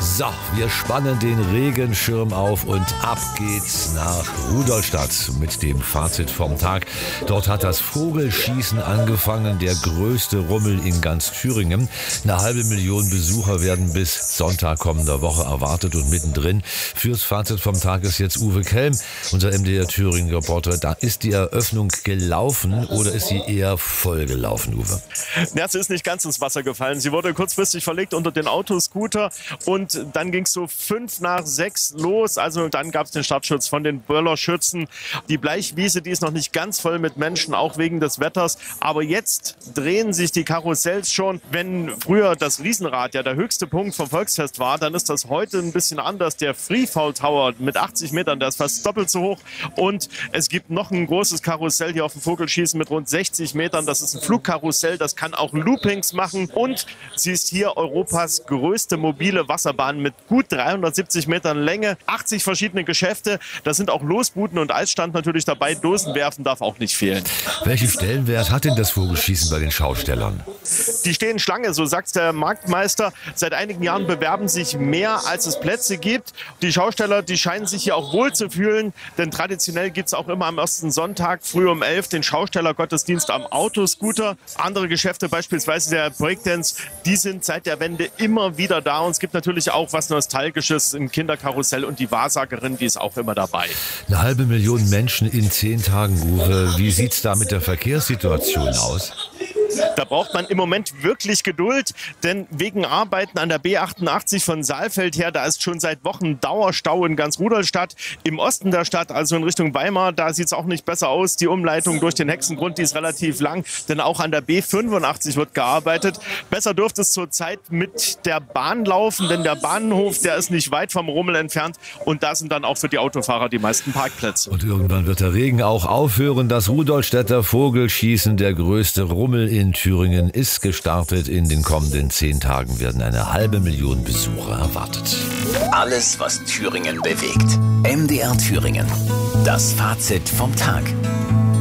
So, wir spannen den Regenschirm auf und ab geht's nach Rudolstadt mit dem Fazit vom Tag. Dort hat das Vogelschießen angefangen, der größte Rummel in ganz Thüringen. 500.000 Besucher werden bis Sonntag kommender Woche erwartet und mittendrin fürs Fazit vom Tag ist jetzt Uwe Kelm, unser MDR Thüringen-Reporter. Da ist die Eröffnung gelaufen oder ist sie eher voll gelaufen, Uwe? Ja, sie ist nicht ganz ins Wasser gefallen. Sie wurde kurzfristig verlegt unter den Autoscooter und dann ging es so 5 nach 6 los. Also dann gab es den Startschutz von den Böllerschützen. Die Bleichwiese, die ist noch nicht ganz voll mit Menschen, auch wegen des Wetters. Aber jetzt drehen sich die Karussells schon. Wenn früher das Riesenrad ja der höchste Punkt vom Volksfest war, dann ist das heute ein bisschen anders. Der Freefall Tower mit 80 Metern, der ist fast doppelt so hoch. Und es gibt noch ein großes Karussell hier auf dem Vogelschießen mit rund 60 Metern. Das ist ein Flugkarussell, das kann auch Loopings machen. Und sie ist hier Europas größte mobile Wasserbahn mit gut 370 Metern Länge, 80 verschiedene Geschäfte. Da sind auch Losbuden und Eisstand natürlich dabei. Dosen werfen darf auch nicht fehlen. Welchen Stellenwert hat denn das Vogelschießen bei den Schaustellern? Die stehen Schlange, so sagt der Marktmeister. Seit einigen Jahren bewerben sich mehr, als es Plätze gibt. Die Schausteller, die scheinen sich hier auch wohl zu fühlen, denn traditionell gibt es auch immer am ersten Sonntag früh um 11 den Schaustellergottesdienst am Autoscooter. Andere Geschäfte, beispielsweise der Breakdance, die sind seit der Wende immer wieder da. Und es gibt natürlich auch was Nostalgisches im Kinderkarussell und die Wahrsagerin, die ist auch immer dabei. 500.000 Menschen in 10 Tagen, Uwe. Wie sieht's da mit der Verkehrssituation aus? Da braucht man im Moment wirklich Geduld, denn wegen Arbeiten an der B88 von Saalfeld her, da ist schon seit Wochen Dauerstau in ganz Rudolstadt. Im Osten der Stadt, also in Richtung Weimar, da sieht es auch nicht besser aus. Die Umleitung durch den Hexengrund, die ist relativ lang, denn auch an der B85 wird gearbeitet. Besser dürfte es zurzeit mit der Bahn laufen, denn der Bahnhof, der ist nicht weit vom Rummel entfernt und da sind dann auch für die Autofahrer die meisten Parkplätze. Und irgendwann wird der Regen auch aufhören. Das Rudolstädter Vogelschießen, der größte Rummel in Thüringen, ist gestartet. In den kommenden 10 Tagen werden 500.000 Besucher erwartet. Alles, was Thüringen bewegt. MDR Thüringen. Das Fazit vom Tag.